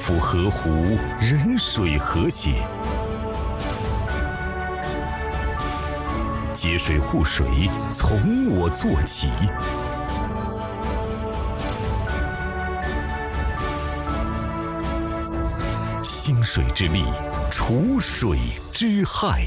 府河湖，人水和谐，节水护水从我做起。兴水之力，除水之害。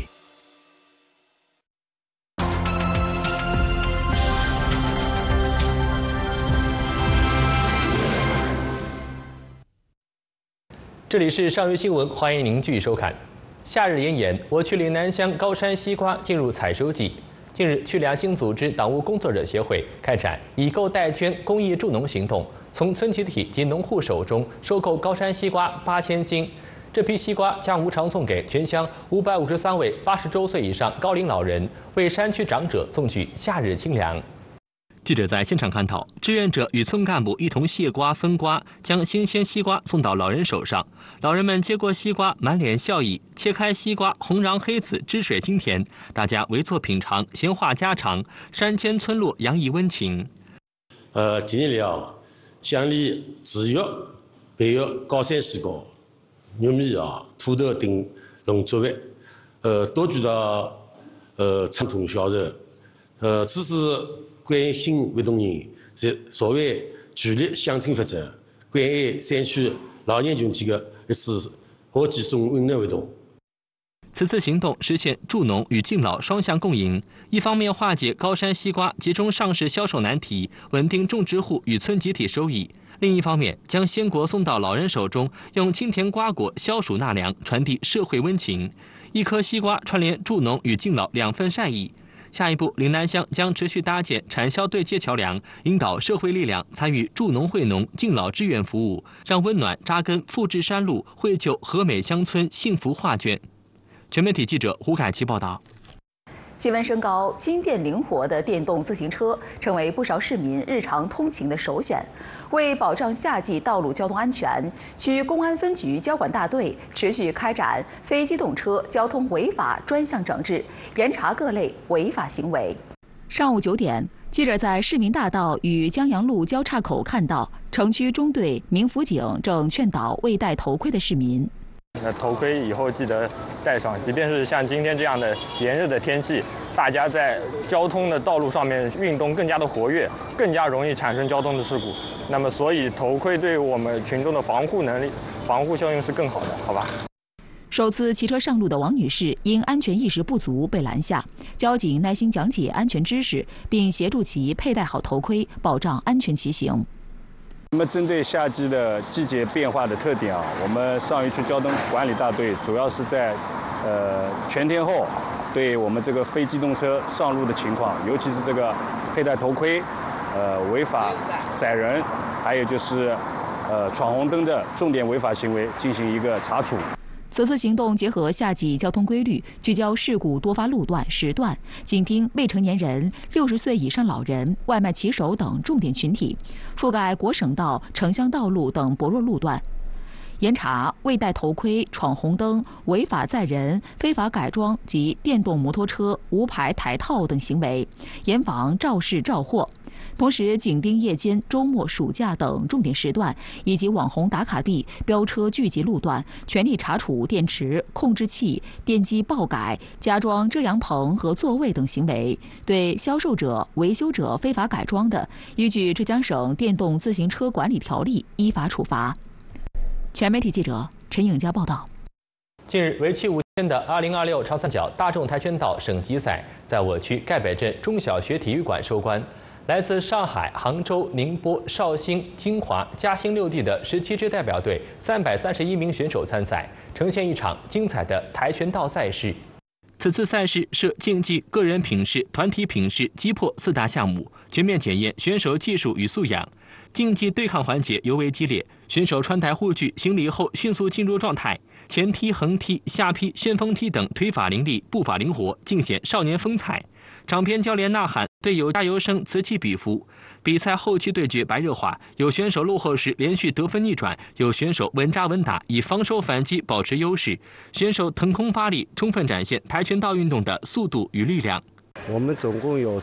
这里是上游新闻，欢迎您继续收看。夏日炎炎，我区岭南乡高山西瓜进入采收季。近日，区良心组织党务工作者协会开展以购代捐公益助农行动，从村集体及农户手中收购高山西瓜8000斤。这批西瓜将无偿送给全乡553位80周岁以上高龄老人，为山区长者送去夏日清凉。记者在现场看到，志愿者与村干部一同卸瓜分瓜，将新鲜西瓜送到老人手上。老人们接过西瓜，满脸笑意。切开西瓜，红瓤黑紫，汁水清甜，大家围坐品尝，闲话家常，山间村落洋溢温情。 近年来啊，乡里自育、培育高山西瓜、玉米啊、土豆等农作物，多具的畅通销售。此次关心活动人是作为聚力乡亲发展、关爱山区老年群体的一次活计送温暖活动。 此次行动实现助农与敬老双向共赢，一方面化解高山西瓜集中上市销售难题，稳定种植户与村集体收益；另一方面，将鲜果送到老人手中，用清甜瓜果消暑纳凉，传递社会温情。一颗西瓜串联助农与敬老两份善意。下一步，岭南乡将持续搭建产销对接桥梁，引导社会力量参与助农惠农、敬老志愿服务，让温暖扎根富志山路，绘就和美乡村幸福画卷。全媒体记者胡凯琪报道。 气温升高，轻便灵活的电动自行车成为不少市民日常通勤的首选。为保障夏季道路交通安全，区公安分局交管大队持续开展非机动车交通违法专项整治，严查各类违法行为。上午9点，记者在市民大道与江阳路交叉口看到，城区中队民辅警正劝导未戴头盔的市民。 那头盔以后记得戴上，即便是像今天这样的炎热的天气，大家在交通的道路上面运动更加的活跃，更加容易产生交通的事故。那么，所以头盔对我们群众的防护能力、防护效应是更好的，好吧？ 首次骑车上路的王女士因安全意识不足被拦下，交警耐心讲解安全知识，并协助其佩戴好头盔，保障安全骑行。 那么，针对夏季的季节变化的特点啊，我们上虞区交通管理大队主要是在全天候对我们这个非机动车上路的情况，尤其是这个佩戴头盔、违法载人，还有就是闯红灯的重点违法行为进行一个查处。 此次行动结合夏季交通规律，聚焦事故多发路段、时段，紧盯未成年人、60岁以上老人、外卖骑手等重点群体，覆盖国省道、城乡道路等薄弱路段，严查未戴头盔、闯红灯、违法载人、非法改装及电动摩托车无牌抬套等行为，严防肇事肇祸。同时，紧盯夜间、周末、暑假等重点时段，以及网红打卡地、飙车聚集路段，全力查处电池、控制器、电机爆改、加装遮阳棚和座位等行为。对销售者、维修者非法改装的，依据浙江省电动自行车管理条例依法处罚。全媒体记者陈颖佳报道。 近日，为期5天的2026长三角大众跆拳道省级赛在我区盖北镇中小学体育馆收官。来自上海、杭州、宁波、绍兴、金华、嘉兴6地的17支代表队331名选手参赛，呈现一场精彩的跆拳道赛事。此次赛事设竞技、个人品试、团体品试、击破4大项目，全面检验选手技术与素养。竞技对抗环节尤为激烈，选手穿戴护具、行礼后迅速进入状态，前踢、横踢、下劈、旋风踢等腿法凌厉、步伐灵活，尽显少年风采。场边教练呐喊，队友加油声此起彼伏。比赛后期对决白热化，有选手落后时连续得分逆转，有选手稳扎稳打，以防守反击保持优势。选手腾空发力，充分展现跆拳道运动的速度与力量。 我们总共有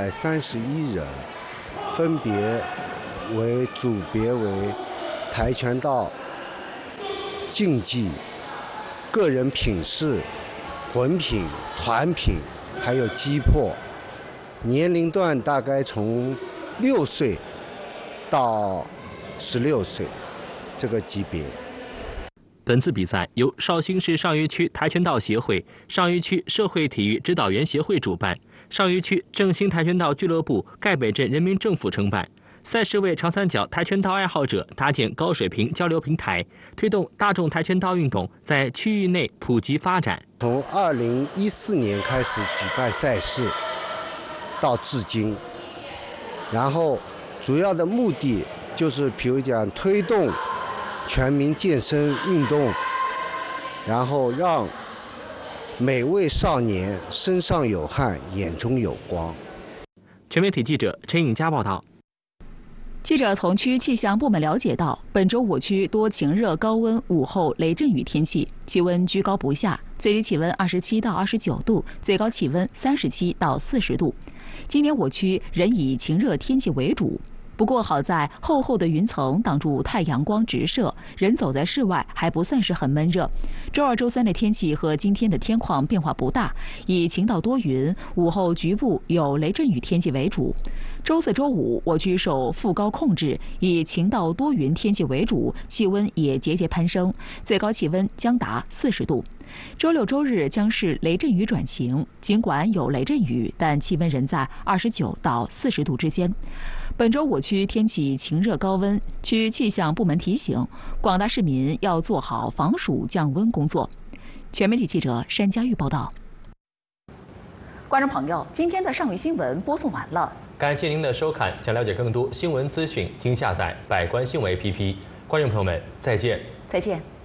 331人，分别为组别为跆拳道、 竞技、个人品试、混品、团品，还有击破，年龄段大概从6岁到16岁这个级别。 本次比赛由绍兴市上虞区跆拳道协会、上虞区社会体育指导员协会主办，上虞区正兴跆拳道俱乐部、盖北镇人民政府承办。赛事为长三角跆拳道爱好者搭建高水平交流平台，推动大众跆拳道运动在区域内普及发展。 从2014年开始举办赛事，到至今，然后主要的目的就是比如讲推动全民健身运动，然后让每位少年身上有汗，眼中有光。 全媒体记者陈颖佳报道。 记者从区气象部门了解到，本周我区多晴热高温午后雷阵雨天气，气温居高不下，最低气温27到29度，最高气温37到40度。今年我区仍以晴热天气为主。不过好在厚厚的云层挡住太阳光直射，人走在室外还不算是很闷热。周2、周3的天气和今天的天况变化不大，以晴到多云，午后局部有雷阵雨天气为主。周4、周5我区受副高控制，以晴到多云天气为主，气温也节节攀升，最高气温将达40度。周6、周日将是雷阵雨转晴，尽管有雷阵雨，但气温仍在29到40度之间。本周我区天气晴热高温，区气象部门提醒广大市民要做好防暑降温工作。全媒体记者单佳玉报道。观众朋友，今天的上虞新闻播送完了， 感谢您的收看。想了解更多新闻资讯，请下载百官新闻 APP。观众朋友们，再见。 再见。